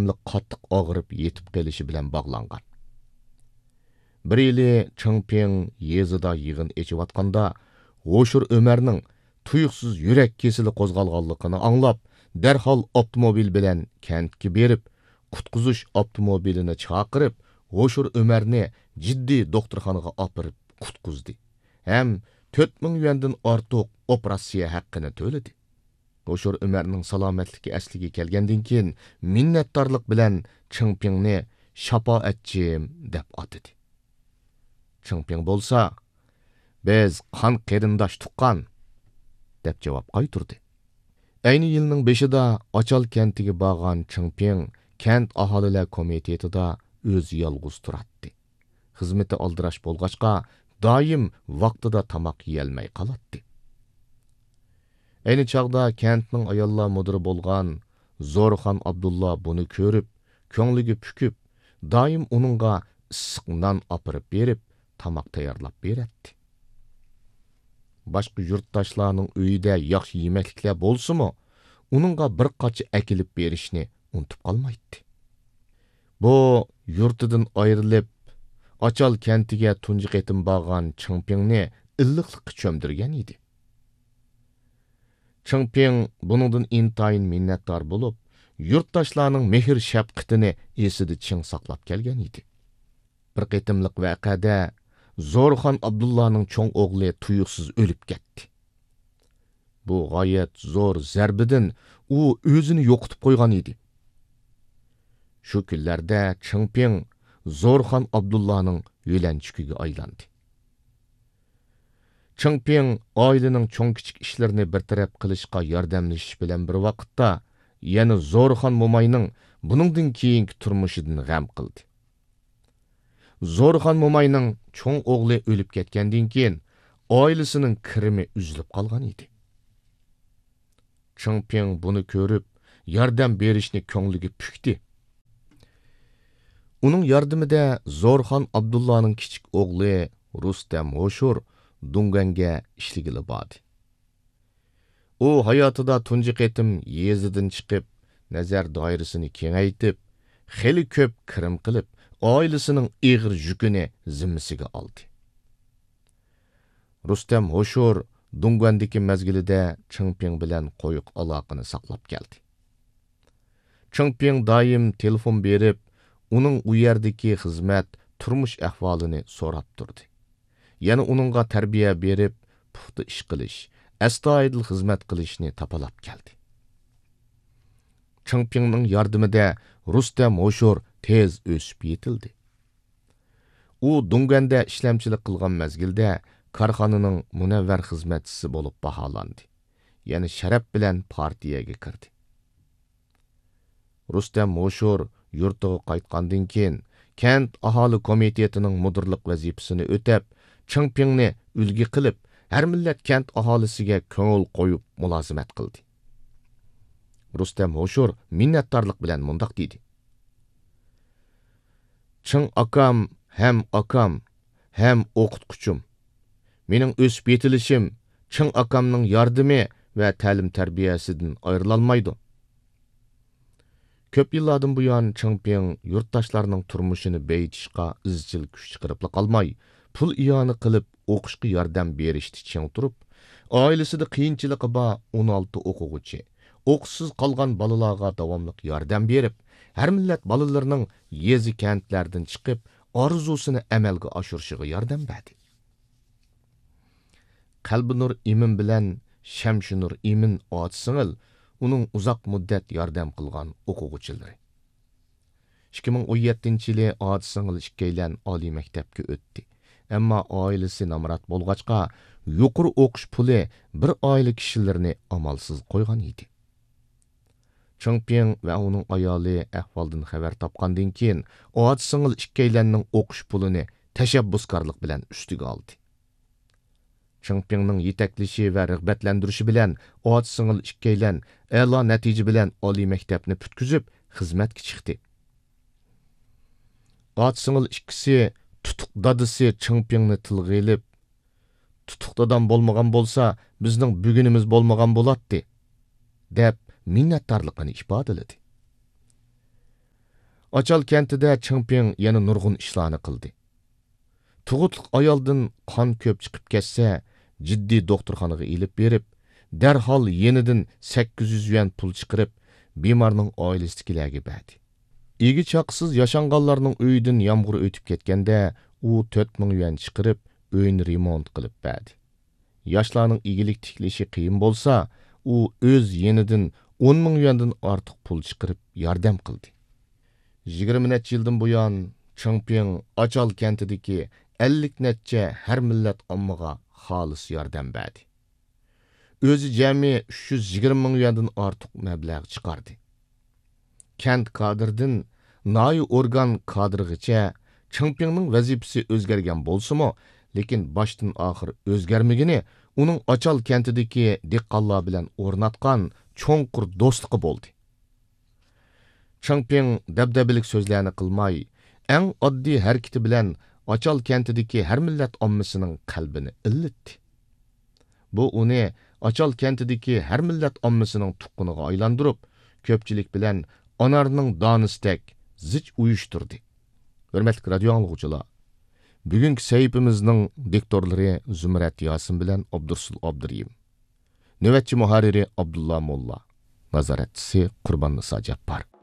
دائىملىق قاتتىق ئاغرىپ yetib qelishi bilan bog'langan. Bir yili Changping yezida yig'in echiyotganda, G'oshur Ömerning tuyuqsiz yurak kesili qo'zg'alganligini anglab, darhol avtomobil bilan kentga berib, qutqizish avtomobilini chaqirib, G'oshur Ömerni jiddiy doktorxonaga opirib qutqizdi. Ham 4000 yuandan ortiq operatsiya haqqini to'ladi. G'oshur Ömerning salomatligi asliga kelgandan keyin minnatdorlik bilan Changpingni shafoatchim deb atadi. Changping bo'lsa, biz qon qarindosh tuqqan deb javob qaytardi. Ayni yilning 5-ida Ochal kentiga borgan Changping kent aholilar komitetida o'zi yolg'iz turadi. Xizmati aldirash bo'lg'achqa doim vaqtida tamoq yeyolmay qoladi. Ayni chaqda kentning ayollar mudiri bo'lgan Zo'rxon Abdulla buni ko'rib, ko'ngliga pukib, doim uningga issiq non opirib berib, tamoq tayyorlab beradi. Boshqa yurtdoshlarning uyida yaxshi yemekliklar bo'lsa-mu, uningga bir qacha akilib berishni unutib qolmaydi. Bu yurtidan ayrilib, Ochal kentiga tunji qatim borgan Changpingni illiqlikqa cho'mdirgan edi. Changping buningdan intayin minnatdor bo'lib, yurtdoshlarning mehr shafqatini esida ching saqlab kelgan edi. Bir qatimliq voqeada Zo'rxon Abdullaning cho'ng o'g'li tuyuqsiz o'lib ketdi. Bu g'oyat zo'r zarbidan u o'zini yo'qotib qo'ygan edi. Shu kunlarda Changping Zo'rxon Abdullaning yo'lanchikiga aylandi. Changping oilaning cho'ng-kichik ishlarini bartaraf qilishga yordamlashish bilan bir vaqtda yana Zo'rxon mo'mayning buningdan keyingi turmushidan g'am qildi. Zo'rxon mo'mayning cho'ng o'g'li o'lib ketgandan keyin oilasining kirimi uzilib qolgan edi. Changping buni ko'rib, yordam berishni ko'ngliga pukdi. Uning yordamida Zo'rxon Abdullaning kichik o'g'li Rustam G'oshur Dunganga ishligili bordi. U hayotida tunji qatim yezidan chiqib, nazar doirasini kengaytib, xeli ko'p kirim qilib, oilasining ig'ir yukini zimmasiga oldi. Rustam G'oshur Dungandagi mezgilida Changping bilan qo'yiq aloqani saqlab keldi. Changping doim telefon berib, uning u yerdagi xizmat, turmush ahvolini so'rab turdi. Yana uningga tarbiya berib, puxta ish qilish, astoydil xizmat qilishni tapalab keldi. Changpingning yordamida Rustam G'oshur tez o'sib yetildi. U Dunganda ishlamchilik qilgan mezgilda korxonaning munavvar xizmatchisi bo'lib baholandi. Yana sharaf bilan partiyaga kirdi. Rustam G'oshur yurtiga qaytgandan keyin kent aholi komitetining mudirlik vazifasini o'tab, Changpingni ulgi qilib, har millat kent aholisiga ko'ngil qo'yib mulozimat qildi. Rustam G'oshur minnatdorlik bilan mundoq dedi: Chang akam ham o'qitquchim. Mening o'sib yetilishim Chang akamning yordami va ta'lim tarbiyasidan ayrilolmaydi. Ko'p yillardan buyon Changping yurtdoshlarning turmushini beyitishga izchil kuch chiqarib qolmay, pul iyoni qilib o'qishga yordam berishni ching turib, oilasida qiyinchiligi bor 16 o'quvchi, o'qishsiz qolgan bolalarga davomli yordam berib, har millat bolalarining yezi kentlardan chiqib, orzusini amalga oshirishiga yordam berdi. Qalbinur Imin bilan Shamshunur Imin otsingil uning uzoq muddat yordam qilgan o'quvchilari. 2017-yili otsingil ikkaylan oliy maktabga o'tdi. Ammo oilasi namrat bo'lg'achqa yuqori o'qish puli bir oila kishilarini amalsiz qo'ygan edi. Changping va uning ayoli ahvoldan xabar topgandan keyin otsingil ikkaylanning o'qish pulini tashabbuskorlik bilan ustiga oldi. Changpingning yetaklashi va rag'batlantirishi bilan otsingil ikkaylan a'lo natija bilan oliy maktabni putkizib xizmatga chiqdi. Otsingil ikkisi tutuq dadisi Changpingni tilga elib, tutuq dadam bo'lmagan bo'lsa, bizning bugunimiz bo'lmagan bo'lardi, deb minnatdorligini ifodaladi. Açal kentida Chingping yana nurg'un ishlarni qildi. Tug'utliq ayoldan qon ko'p chiqib ketsa, jiddiy doktorxonaga ilib berib, darhol yenidan 800 yuan pul chiqarib, bemorning oilasidagilarga berdi. Egi chaqsiz yashanganlarning uyidan yomg'ir o'tib ketganda, u 4000 yuan chiqarib, uyni remont qilib berdi. Yoshlarning igilik tiklashi qiyin bo'lsa, u o'z yenidan 10,000 yuandan ortiq pul chiqarib yordam qildi. 20 necha yildan buyon Chingping Achal kentidagi 50 necha har millat ommaga xolis yordam berdi. O'zi jami 320,000 yuandan ortiq mablag' chiqardi. Kent kadrdan noyi organ kadrigacha Chingpingning vazifasi o'zgargan bo'lsa-mu, lekin boshdan oxir o'zgarmagini uning Achal kentidagi dehqonlar bilan o'rnatgan cho'nqur do'stligi bo'ldi. Chingping dabdabilik so'zlarni qilmay, eng oddiy harakati bilan Achal kentidagi har millat ommasining qalbini illitdi. Bu uni Achal kentidagi har millat ommasining tuqquniga aylantirib, ko'pchilik bilan onarning donistak zich uyushtirdi. Hurmatli radio anglag'uvchilar, bugungi sayfimizning diktorlari Zumrat Yosin bilan Abdursul Abduriyim. Navbatchi muharriri Abdullah Molla. Nazoratchisi Qurbon Niso Jabbor.